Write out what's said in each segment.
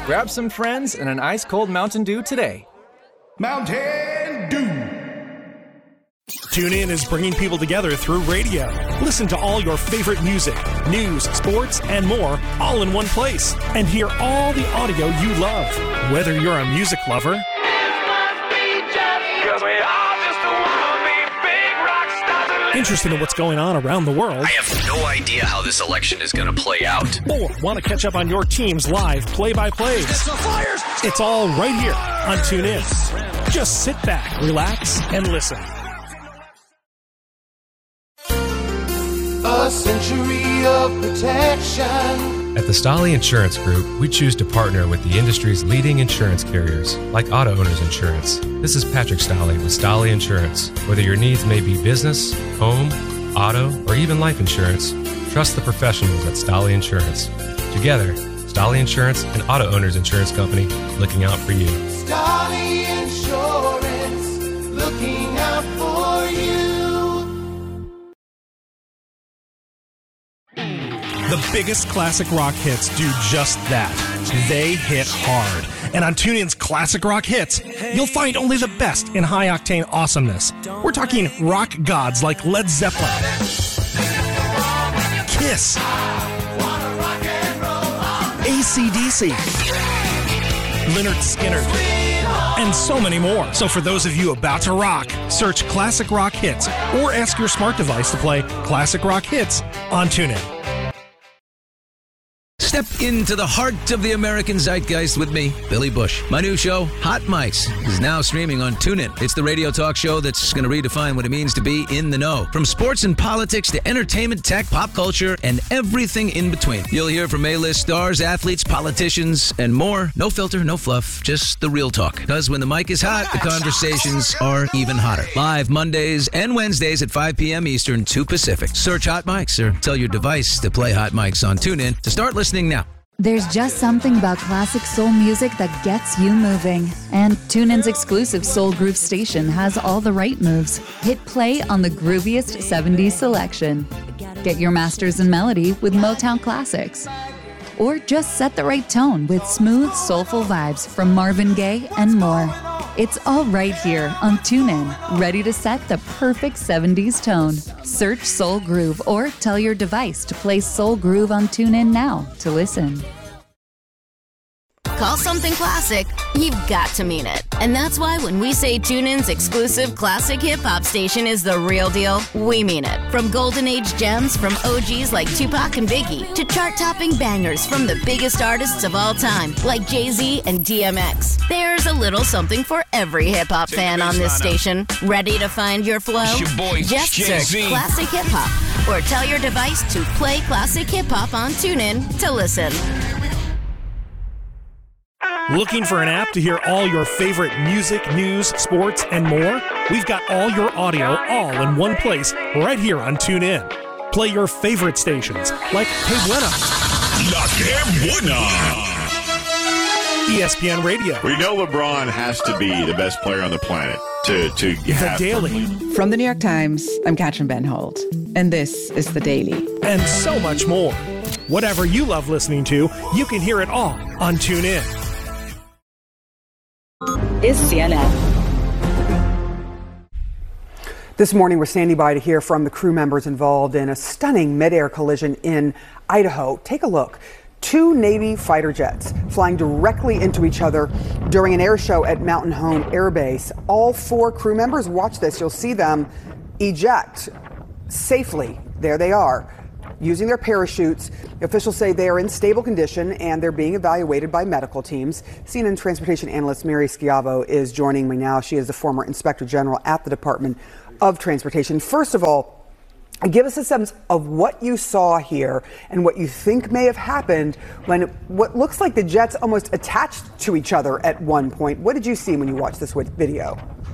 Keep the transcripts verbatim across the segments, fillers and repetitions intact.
Grab some friends and an ice-cold Mountain Dew today. Mountain Dew. TuneIn is bringing people together through radio. Listen to all your favorite music, news, sports, and more, all in one place. And hear all the audio you love. Whether you're a music lover, interested in what's going on around the world, I have no idea how this election is going to play out, or want to catch up on your team's live play-by-plays, it's all right here on TuneIn. Just sit back, relax, and listen. A century of protection. At the Stolly Insurance Group, we choose to partner with the industry's leading insurance carriers, like Auto Owners Insurance. This is Patrick Stolly with Stolly Insurance. Whether your needs may be business, home, auto, or even life insurance, trust the professionals at Stolly Insurance. Together, Stolly Insurance and Auto Owners Insurance Company, looking out for you. Stolly Insurance, looking out for you. The biggest classic rock hits do just that. They hit hard. And on TuneIn's Classic Rock Hits, you'll find only the best in high-octane awesomeness. We're talking rock gods like Led Zeppelin, Kiss, A C D C, Lynyrd Skynyrd, and so many more. So for those of you about to rock, search Classic Rock Hits or ask your smart device to play Classic Rock Hits on TuneIn. Step into the heart of the American zeitgeist with me, Billy Bush. My new show, Hot Mics, is now streaming on TuneIn. It's the radio talk show that's going to redefine what it means to be in the know. From sports and politics to entertainment, tech, pop culture, and everything in between. You'll hear from A-list stars, athletes, politicians, and more. No filter, no fluff, just the real talk. Because when the mic is hot, the conversations are even hotter. Live Mondays and Wednesdays at five p.m. Eastern, two Pacific. Search Hot Mics or tell your device to play Hot Mics on TuneIn to start listening now. There's just something about classic soul music that gets you moving. And TuneIn's exclusive Soul Groove station has all the right moves. Hit play on the grooviest seventies selection. Get your masters in melody with Motown classics. Or just set the right tone with smooth, soulful vibes from Marvin Gaye and more. It's all right here on TuneIn, ready to set the perfect seventies tone. Search Soul Groove or tell your device to play Soul Groove on TuneIn now to listen. Call something classic, you've got to mean it. And that's why when we say TuneIn's exclusive classic hip-hop station is the real deal, we mean it. From golden age gems from O Gs like Tupac and Biggie to chart-topping bangers from the biggest artists of all time like Jay-Z and D M X. There's a little something for every hip-hop fan on this station. Ready to find your flow? Your boy, Just Jay-Z. search Classic Hip-Hop or tell your device to play Classic Hip-Hop on TuneIn to listen. Looking for an app to hear all your favorite music, news, sports, and more? We've got all your audio all in one place right here on TuneIn. Play your favorite stations like Que Buena, La Que Buena, E S P N Radio. We know LeBron has to be the best player on the planet to, to The have Daily. From the New York Times, I'm Katrin Benhold, and this is The Daily. And so much more. Whatever you love listening to, you can hear it all on TuneIn. Is C N N. This morning, we're standing by to hear from the crew members involved in a stunning mid-air collision in Idaho. Take a look. Two Navy fighter jets flying directly into each other during an air show at Mountain Home Air Base. All four crew members, watch this, you'll see them eject safely. There they are, using their parachutes. Officials say they are in stable condition and they're being evaluated by medical teams. C N N transportation analyst Mary Schiavo is joining me now. She is the former Inspector General at the Department of Transportation. First of all, give us a sense of what you saw here and what you think may have happened when what looks like the jets almost attached to each other at one point. What did you see when you watched this video?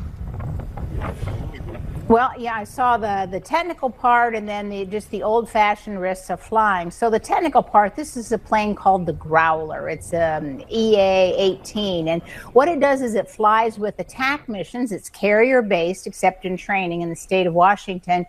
Well, yeah, I saw the, the technical part and then the, just the old-fashioned risks of flying. So the technical part, this is a plane called the Growler. It's um, E A eighteen. And what it does is it flies with attack missions. It's carrier-based, except in training in the state of Washington.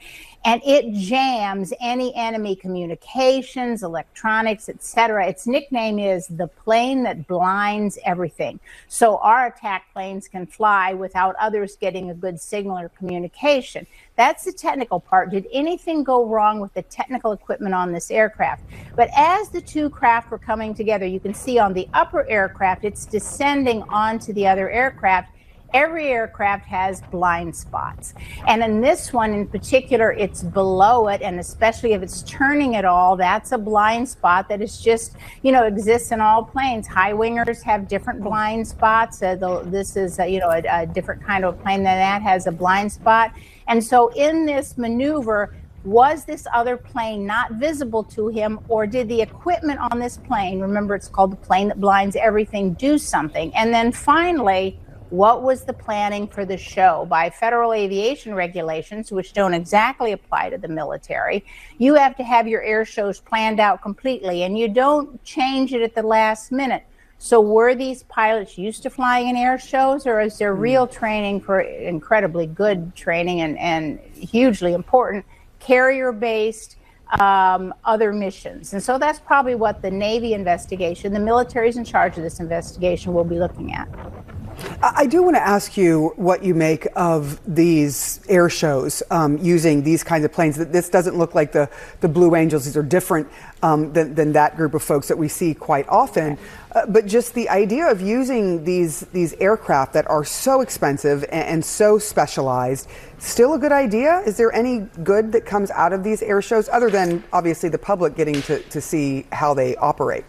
and it jams any enemy communications, electronics, et cetera. Its nickname is the plane that blinds everything. So our attack planes can fly without others getting a good signal or communication. That's the technical part. Did anything go wrong with the technical equipment on this aircraft? But as the two craft were coming together, you can see on the upper aircraft, it's descending onto the other aircraft. Every aircraft has blind spots. And in this one in particular, it's below it, and especially if it's turning at all, that's a blind spot that is just, you know, exists in all planes. High wingers have different blind spots. Uh, the, this is, uh, you know, a, a different kind of plane than that has a blind spot. And so in this maneuver, was this other plane not visible to him, or did the equipment on this plane, remember it's called the plane that blinds everything, do something? And then finally, what was the planning for the show? By federal aviation regulations, which don't exactly apply to the military, you have to have your air shows planned out completely, and you don't change it at the last minute. So were these pilots used to flying in air shows, or is there real training for incredibly good training and, and hugely important carrier-based um, other missions? And so that's probably what the Navy investigation, the military is in charge of this investigation, will be looking at. I do want to ask you what you make of these air shows um, using these kinds of planes. This doesn't look like the, the Blue Angels. These are different um, than, than that group of folks that we see quite often. Uh, but just the idea of using these, these aircraft that are so expensive and, and so specialized, still a good idea? Is there any good that comes out of these air shows other than obviously the public getting to, to see how they operate?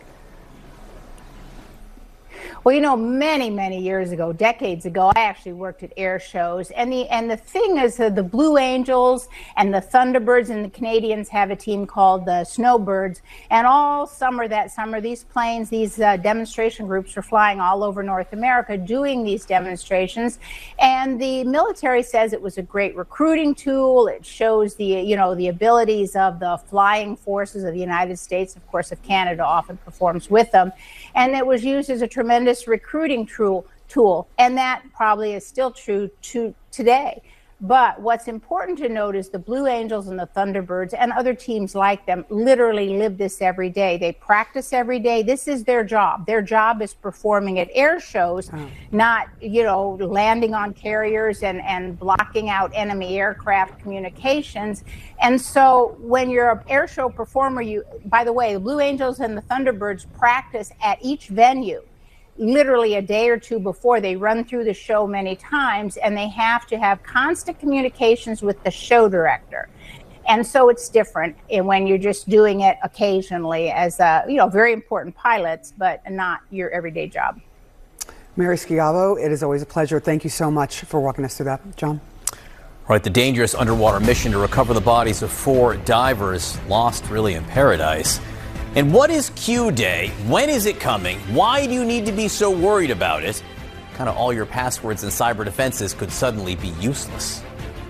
Well, you know, many, many years ago, decades ago, I actually worked at air shows. And the and the thing is that the Blue Angels and the Thunderbirds and the Canadians have a team called the Snowbirds. And all summer, that summer, these planes, these uh, demonstration groups were flying all over North America doing these demonstrations. And the military says it was a great recruiting tool. It shows the, you know, the abilities of the flying forces of the United States. Of course, if Canada often performs with them. And it was used as a tremendous recruiting tool, tool, and that probably is still true to today. But what's important to note is the Blue Angels and the Thunderbirds and other teams like them literally live this every day. They practice every day. This is their job. Their job is performing at air shows, oh. not, you know, landing on carriers and, and blocking out enemy aircraft communications. And so when you're an air show performer, you, by the way, the Blue Angels and the Thunderbirds practice at each venue literally a day or two before. They run through the show many times, and they have to have constant communications with the show director. And so it's different when you're just doing it occasionally as, a, you know, very important pilots, but not your everyday job. Mary Schiavo, it is always a pleasure. Thank you so much for walking us through that. John? Right, the dangerous underwater mission to recover the bodies of four divers lost really in paradise. And what is Q Day? When is it coming? Why do you need to be so worried about it? Kind of all your passwords and cyber defenses could suddenly be useless.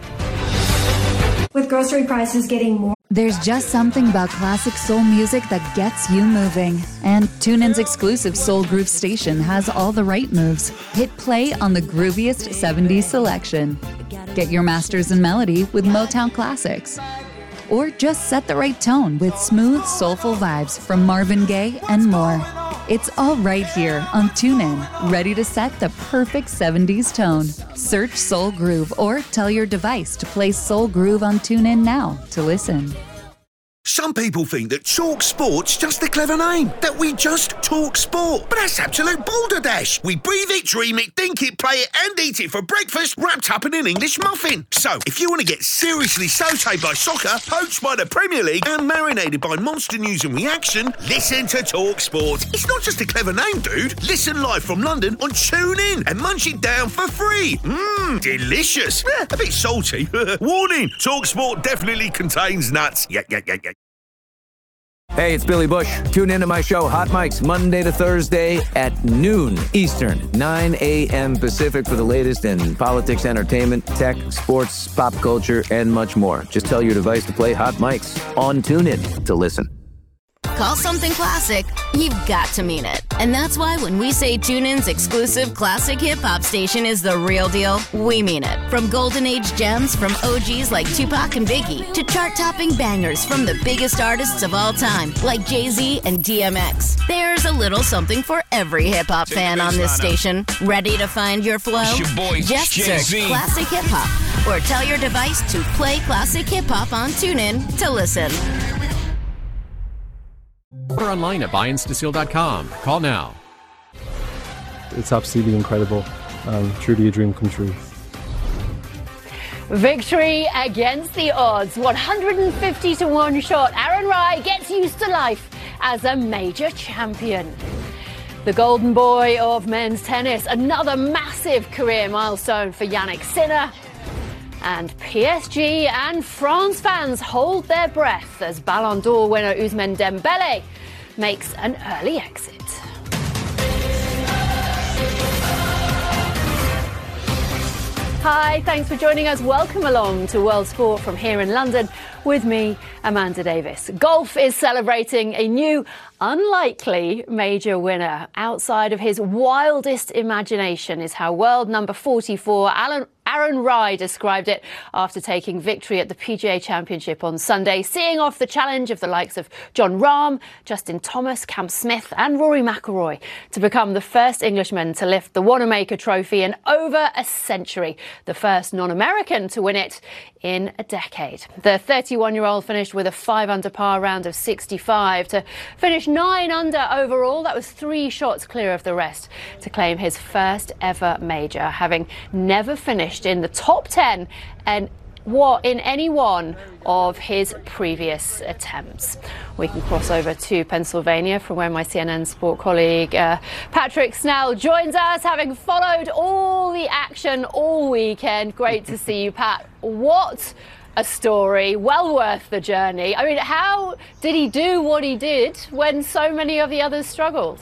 With grocery prices getting more... There's just something about classic soul music that gets you moving. And TuneIn's exclusive Soul Groove station has all the right moves. Hit play on the grooviest seventies selection. Get your masters in melody with Motown classics. Or just set the right tone with smooth, soulful vibes from Marvin Gaye and more. It's all right here on TuneIn, ready to set the perfect seventies tone. Search Soul Groove or tell your device to play Soul Groove on TuneIn now to listen. Some people think that Talk Sport's just a clever name, that we just talk sport. But that's absolute balderdash. We breathe it, dream it, think it, play it, and eat it for breakfast, wrapped up in an English muffin. So, if you want to get seriously sautéed by soccer, poached by the Premier League, and marinated by monster news and reaction, listen to Talk Sport. It's not just a clever name, dude. Listen live from London on TuneIn and munch it down for free. Mmm, delicious. Eh, a bit salty. Warning, Talk Sport definitely contains nuts. Yeah, yeah, yeah, yeah. Hey, it's Billy Bush. Tune into my show, Hot Mics, Monday to Thursday at noon Eastern, nine a.m. Pacific for the latest in politics, entertainment, tech, sports, pop culture, and much more. Just tell your device to play Hot Mics on TuneIn to listen. call something classic, you've got to mean it. And that's why when we say TuneIn's exclusive classic hip-hop station is the real deal, we mean it. From golden age gems from O Gs like Tupac and Biggie to chart-topping bangers from the biggest artists of all time like Jay-Z and D M X. There's a little something for every hip-hop fan on this station. Ready to find your flow? It's your boy, Just Jay-Z. search Classic Hip Hop or tell your device to play Classic Hip Hop on TuneIn to listen. Order online at buy insta seal dot com. Call now. It's absolutely incredible. Um, truly a dream come true. Victory against the odds. one hundred fifty to one shot. Aaron Rai gets used to life as a major champion. The golden boy of men's tennis. Another massive career milestone for Jannik Sinner. And P S G and France fans hold their breath as Ballon d'Or winner Ousmane Dembele makes an early exit. Hi, thanks for joining us. Welcome along to World Sport from here in London with me, Amanda Davis. Golf is celebrating a new, unlikely major winner. Outside of his wildest imagination is how world number forty-four, Alan Aaron Rai described it after taking victory at the P G A Championship on Sunday, seeing off the challenge of the likes of Jon Rahm, Justin Thomas, Cam Smith and Rory McIlroy to become the first Englishman to lift the Wanamaker Trophy in over a century, the first non-American to win it in a decade. The thirty-one-year-old finished with a five under par round of sixty-five to finish nine under overall. That was three shots clear of the rest to claim his first ever major, having never finished in the top ten and what in any one of his previous attempts. We can cross over to Pennsylvania from where my C N N Sport colleague uh, Patrick Snell joins us, having followed all the action all weekend. Great to see you, Pat. What a story, well worth the journey. I mean, how did he do what he did when so many of the others struggled?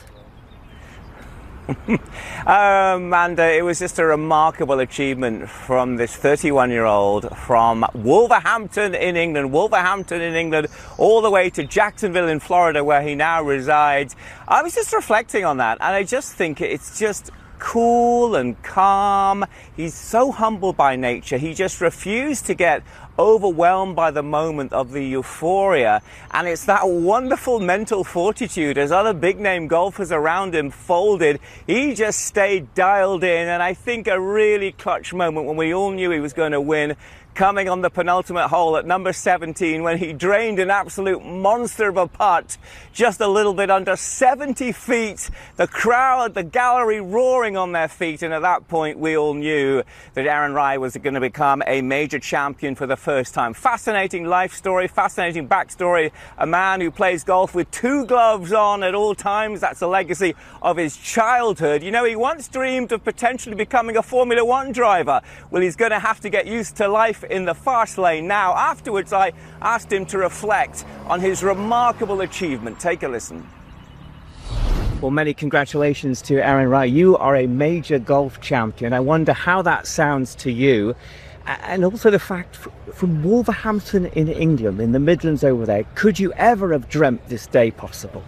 um, Amanda, it was just a remarkable achievement from this thirty-one-year-old from Wolverhampton in England, Wolverhampton in England, all the way to Jacksonville in Florida, where he now resides. I was just reflecting on that, and I just think it's just cool and calm. He's so humble by nature. He just refused to get overwhelmed by the moment of the euphoria, and it's that wonderful mental fortitude. As other big name golfers around him folded, he just stayed dialed in, and I think a really clutch moment when we all knew he was going to win, coming on the penultimate hole at number seventeen when he drained an absolute monster of a putt just a little bit under seventy feet. The crowd, the gallery roaring on their feet, and at that point we all knew that Aaron Rai was going to become a major champion for the first time. Fascinating life story, fascinating backstory. A man who plays golf with two gloves on at all times. That's a legacy of his childhood. You know, he once dreamed of potentially becoming a Formula One driver. Well, he's going to have to get used to life in the fast lane now. Afterwards, I asked him to reflect on his remarkable achievement. Take a listen. Well, many congratulations to Aaron Rai. You are a major golf champion. I wonder how that sounds to you. And also the fact, from Wolverhampton in England, in the Midlands over there, could you ever have dreamt this day possible?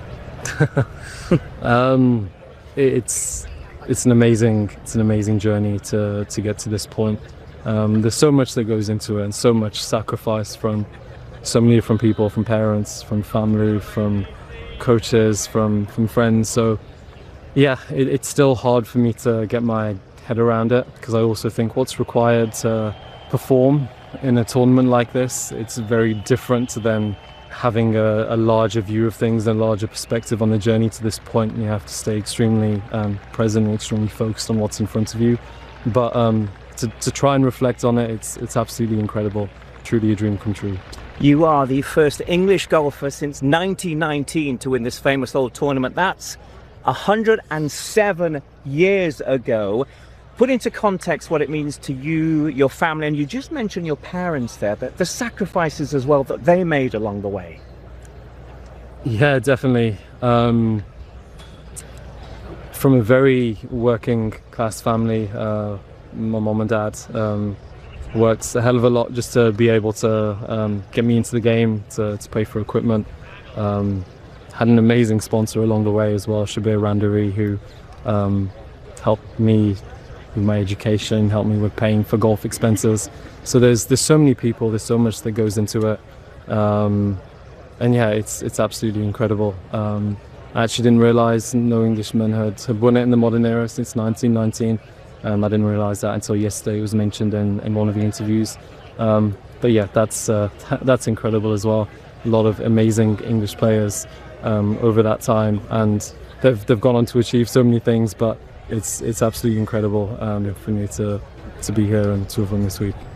um, it's it's an amazing it's an amazing journey to to get to this point. Um, there's so much that goes into it, and so much sacrifice from so many different people, from parents, from family, from coaches, from from friends. So yeah, it, it's still hard for me to get my head around it, because I also think what's required to perform in a tournament like this, it's very different than having a, a larger view of things and a larger perspective on the journey to this point. You have to stay extremely um, present and extremely focused on what's in front of you. But um, to, to try and reflect on it, it's it's absolutely incredible. Truly a dream come true. You are the first English golfer since nineteen nineteen to win this famous old tournament. That's one hundred seven years ago. Put into context what it means to you, your family, and you just mentioned your parents there, but the sacrifices as well that they made along the way. Yeah, definitely. Um, from a very working class family, uh, my mom and dad um, worked a hell of a lot just to be able to um, get me into the game, to, to pay for equipment. Um, had an amazing sponsor along the way as well, Shabir Randari, who um, helped me with my education, helped me with paying for golf expenses. So there's there's so many people, there's so much that goes into it, um, and yeah, it's it's absolutely incredible. Um, I actually didn't realise no Englishman had, had won it in the modern era since nineteen nineteen. Um, I didn't realise that until yesterday. It was mentioned in, in one of the interviews. Um, but yeah, that's uh, that's incredible as well. A lot of amazing English players um, over that time, and they've they've gone on to achieve so many things. But it's it's absolutely incredible um, for me to to be here and to have won this week.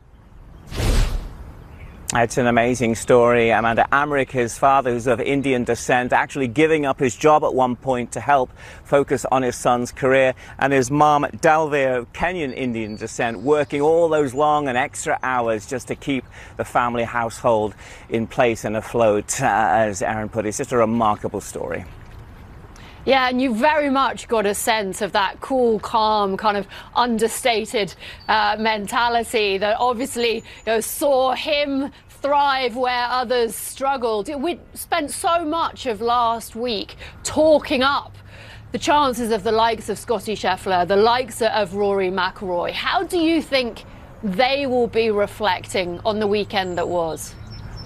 It's an amazing story. Amanda Amrick, his father, who's of Indian descent, actually giving up his job at one point to help focus on his son's career, and his mom, Dalvir, of Kenyan Indian descent, working all those long and extra hours just to keep the family household in place and afloat, uh, as Aaron put it. It's just a remarkable story. Yeah, and you very much got a sense of that cool, calm, kind of understated uh, mentality that obviously, you know, saw him thrive where others struggled. We spent so much of last week talking up the chances of the likes of Scottie Scheffler, the likes of Rory McIlroy. How do you think they will be reflecting on the weekend that was?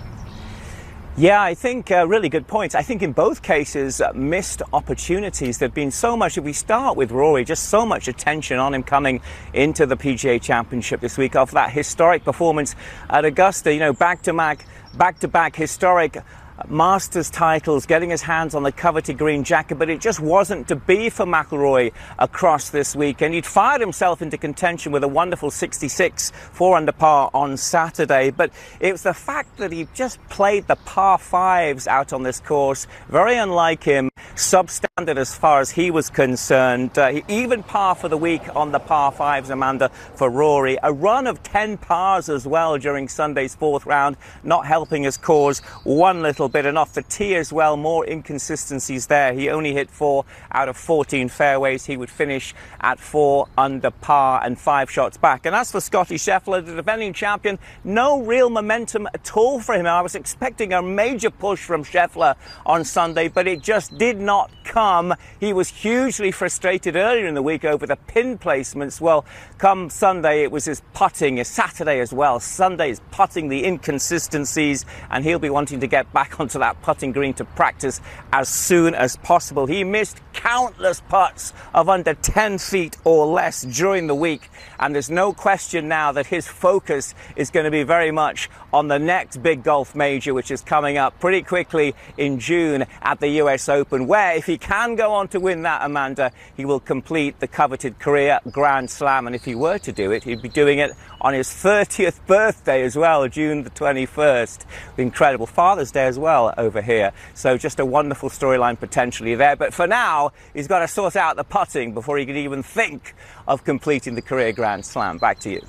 Yeah, I think uh, really good points. I think in both cases, uh, missed opportunities. There've been so much, if we start with Rory, just so much attention on him coming into the P G A Championship this week after that historic performance at Augusta. You know, back-to-back, back-to-back historic Masters titles, getting his hands on the coveted green jacket, but it just wasn't to be for McIlroy across this week. And he'd fired himself into contention with a wonderful sixty-six, four under par on Saturday. But it was the fact that he just played the par fives out on this course, very unlike him, substandard as far as he was concerned. Uh, even par for the week on the par fives, Amanda, for Rory. A run of ten pars as well during Sunday's fourth round, not helping his cause one little bit, and off the tee as well, more inconsistencies there. He only hit four out of fourteen fairways. He would finish at four under par and five shots back. And as for Scottie Scheffler, the defending champion, no real momentum at all for him. I was expecting a major push from Scheffler on Sunday, but it just did not come. He was hugely frustrated earlier in the week over the pin placements. Well, come Sunday, it was his putting, his Saturday as well. Sunday's putting, the inconsistencies, and he'll be wanting to get back onto that putting green to practice as soon as possible. He missed countless putts of under ten feet or less during the week, and there's no question now that his focus is going to be very much on the next big golf major, which is coming up pretty quickly in June at the U S Open, where if he can go on to win that, Amanda, he will complete the coveted career Grand Slam. And if he were to do it, he'd be doing it on his thirtieth birthday as well, June the twenty-first. Incredible Father's Day as well over here. So just a wonderful storyline potentially there. But for now, he's got to sort out the putting before he can even think of completing the career Grand Slam. Back to you.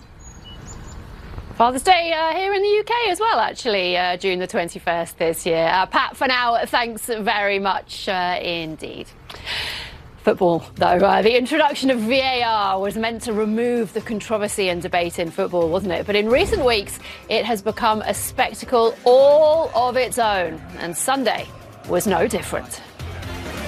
Father's Day uh, here in the U K as well, actually, uh, June the twenty-first this year. Uh, Pat, for now, thanks very much uh, indeed. Football, though, uh, the introduction of V A R was meant to remove the controversy and debate in football, wasn't it? But in recent weeks, it has become a spectacle all of its own. And Sunday was no different.